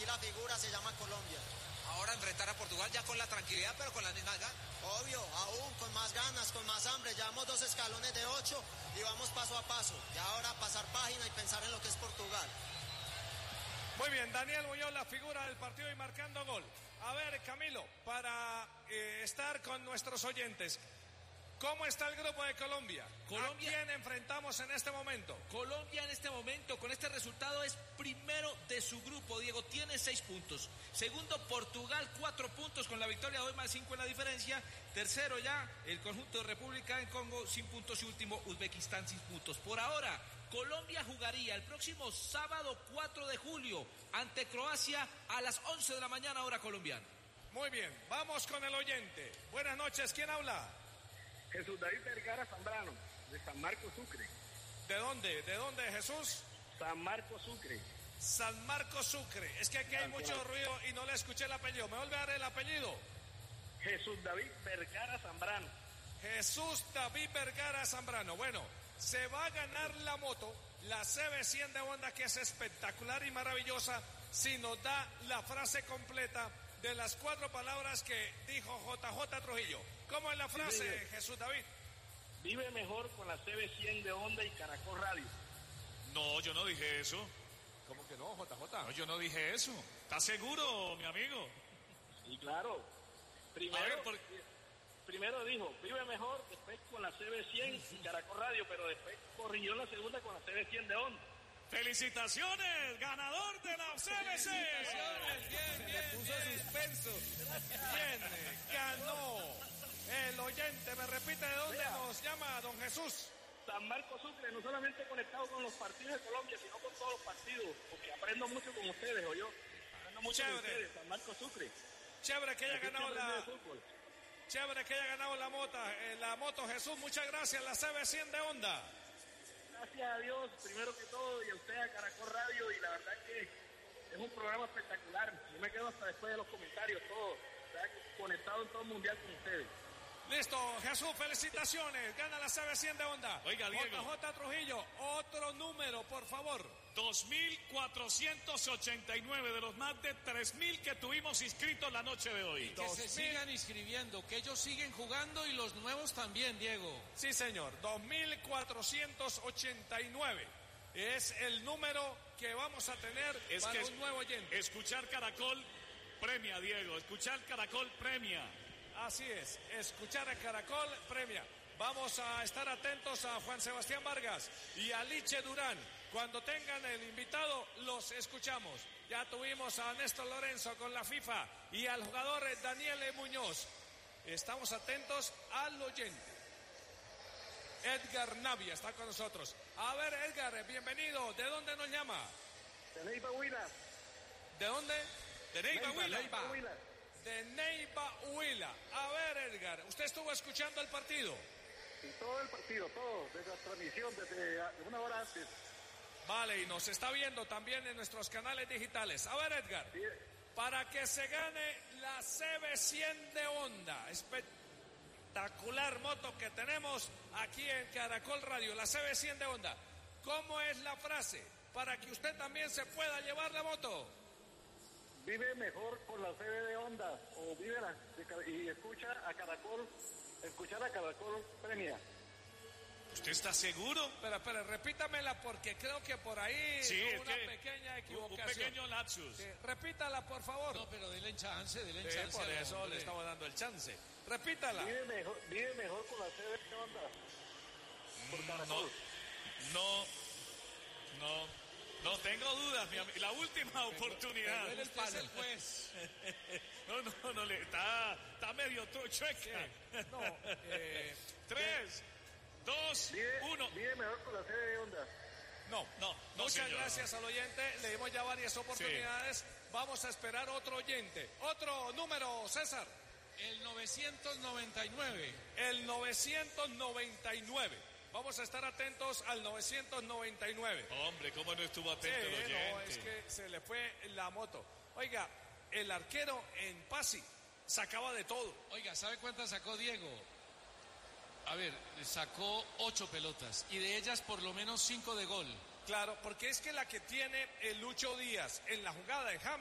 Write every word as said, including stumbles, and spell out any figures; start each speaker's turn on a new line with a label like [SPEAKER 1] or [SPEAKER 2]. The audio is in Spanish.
[SPEAKER 1] aquí la figura se llama Colombia.
[SPEAKER 2] Ahora enfrentar a Portugal ya con la tranquilidad, pero con las mismas ganas.
[SPEAKER 1] Obvio, aún con más ganas, con más hambre. Llevamos dos escalones de ocho y vamos paso a paso. Y ahora pasar página y pensar en lo que es Portugal.
[SPEAKER 3] Muy bien, Daniel Muñoz, la figura del partido y marcando gol. A ver, Camilo, para eh, estar con nuestros oyentes, ¿cómo está el grupo de Colombia?
[SPEAKER 4] Colombia.
[SPEAKER 3] ¿A quién enfrentamos en este momento?
[SPEAKER 4] Colombia en este momento, con este resultado, es primero de su grupo, Diego, tiene seis puntos. Segundo, Portugal, cuatro puntos con la victoria, dos más cinco en la diferencia. Tercero ya, el conjunto de República en Congo, sin puntos. Y último, Uzbekistán, sin puntos. Por ahora, Colombia jugaría el próximo sábado cuatro de julio ante Croacia a las once de la mañana, hora colombiana.
[SPEAKER 3] Muy bien, vamos con el oyente. Buenas noches, ¿quién habla?
[SPEAKER 5] Jesús David Vergara Zambrano, de San Marcos, Sucre.
[SPEAKER 3] ¿De dónde? ¿De dónde, Jesús?
[SPEAKER 5] San Marcos, Sucre.
[SPEAKER 3] San Marcos, Sucre. Es que aquí hay mucho ruido y no le escuché el apellido. ¿Me vuelve a dar el apellido?
[SPEAKER 5] Jesús David Vergara Zambrano.
[SPEAKER 3] Jesús David Vergara Zambrano. Bueno, se va a ganar la moto, la C B cien de Honda, que es espectacular y maravillosa, si nos da la frase completa de las cuatro palabras que dijo J J Trujillo. ¿Cómo es la frase, sí, Jesús David?
[SPEAKER 5] Vive mejor con la C B cien de Honda y Caracol Radio.
[SPEAKER 6] No, yo no dije eso.
[SPEAKER 3] ¿Cómo que no, J J?
[SPEAKER 6] No, yo no dije eso. ¿Estás seguro, mi amigo?
[SPEAKER 5] Sí, claro. Primero, ver, por... primero dijo, vive mejor, después con la C B cien y Caracol Radio, pero después corrigió la segunda con la C B cien de Honda.
[SPEAKER 6] ¡Felicitaciones! ¡Ganador de la C B C!
[SPEAKER 3] ¡Felicitaciones! Bien, bien, se puso bien. Suspenso. Bien, ganó el oyente. ¿Me repite de dónde Mira, nos llama don Jesús?
[SPEAKER 5] San Marcos Sucre, no solamente conectado con los partidos de Colombia, sino con todos los partidos, porque aprendo mucho con ustedes, o yo. Aprendo mucho
[SPEAKER 3] Chévere.
[SPEAKER 5] con ustedes, San Marcos Sucre.
[SPEAKER 3] Chévere que haya ganado la... Chévere que haya ganado la moto, eh, la moto, Jesús. Muchas gracias, la C B cien de Honda.
[SPEAKER 5] Gracias a Dios, primero que todo, y a usted, a Caracol Radio, y la verdad que es un programa espectacular. Yo me quedo hasta después de los comentarios, todo, conectado en todo el mundial con ustedes.
[SPEAKER 3] Listo, Jesús, felicitaciones, gana la C B cien de Honda.
[SPEAKER 6] Oiga, Diego.
[SPEAKER 3] J J Trujillo, otro número, por favor.
[SPEAKER 6] dos mil cuatrocientos ochenta y nueve de los más de tres mil que tuvimos inscritos la noche de hoy.
[SPEAKER 4] Que se sigan inscribiendo, que ellos siguen jugando y los nuevos también, Diego.
[SPEAKER 3] Sí, señor, dos mil cuatrocientos ochenta y nueve. Es el número que vamos a tener
[SPEAKER 6] es
[SPEAKER 3] para
[SPEAKER 6] que
[SPEAKER 3] un nuevo oyente.
[SPEAKER 6] Escuchar Caracol premia, Diego. Escuchar Caracol premia.
[SPEAKER 3] Así es, escuchar a Caracol premia. Vamos a estar atentos a Juan Sebastián Vargas y a Liche Durán. Cuando tengan el invitado, los escuchamos. Ya tuvimos a Néstor Lorenzo con la FIFA y al jugador Daniel Muñoz. Estamos atentos al oyente. Edgar Navia está con nosotros. A ver, Edgar, bienvenido. ¿De dónde nos llama?
[SPEAKER 5] De Neiva Huila.
[SPEAKER 3] ¿De dónde?
[SPEAKER 6] De Neiva, Neiva Huila.
[SPEAKER 5] Neiva Huila.
[SPEAKER 3] De Neiva Huila. A ver, Edgar, ¿usted estuvo escuchando el partido?
[SPEAKER 5] Sí, todo el partido, todo, desde la transmisión, desde una hora antes.
[SPEAKER 3] Vale, y nos está viendo también en nuestros canales digitales. A ver, Edgar, sí. Para que se gane la C B cien de Honda, espectacular moto que tenemos aquí en Caracol Radio, la C B cien de Honda, ¿cómo es la frase para que usted también se pueda llevar la moto?
[SPEAKER 5] Vive mejor con la C B de Honda, o vive la, y escucha a Caracol, escuchar a Caracol premia.
[SPEAKER 6] ¿Usted está seguro?
[SPEAKER 3] Espera, espera, repítamela porque creo que por ahí
[SPEAKER 6] sí,
[SPEAKER 3] hubo una pequeña equivocación.
[SPEAKER 6] Un pequeño lapsus.
[SPEAKER 3] Sí, repítala, por favor.
[SPEAKER 4] No, pero denle chance, denle
[SPEAKER 3] sí,
[SPEAKER 4] chance.
[SPEAKER 3] Por eso hombre. Le estamos dando el chance. Repítala.
[SPEAKER 5] Vive mejor, vive mejor con la C B de Honda. Por Caracol.
[SPEAKER 6] No, no, no, no tengo dudas, mi amigo. La última pero, oportunidad.
[SPEAKER 4] Pero el palo, pues.
[SPEAKER 6] no, no, no, le está, está medio chueca.
[SPEAKER 3] No, eh,
[SPEAKER 6] tres. Dos,
[SPEAKER 5] vive,
[SPEAKER 6] uno.
[SPEAKER 5] Vive mejor con la C B de Honda.
[SPEAKER 3] No,
[SPEAKER 6] no, no.
[SPEAKER 3] Muchas
[SPEAKER 6] señor.
[SPEAKER 3] gracias al oyente. Le dimos ya varias oportunidades. Sí. Vamos a esperar otro oyente. Otro número, César.
[SPEAKER 4] El novecientos noventa y nueve.
[SPEAKER 3] El novecientos noventa y nueve. Vamos a estar atentos al novecientos noventa y nueve.
[SPEAKER 6] Hombre, ¿cómo no estuvo atento
[SPEAKER 3] sí,
[SPEAKER 6] el oyente?
[SPEAKER 3] No, es que se le fue la moto. Oiga, el arquero en Pasi sacaba de todo.
[SPEAKER 4] Oiga, ¿sabe cuántas sacó Diego? A ver, sacó ocho pelotas y de ellas por lo menos cinco de gol.
[SPEAKER 3] Claro, porque es que la que tiene el Lucho Díaz en la jugada de James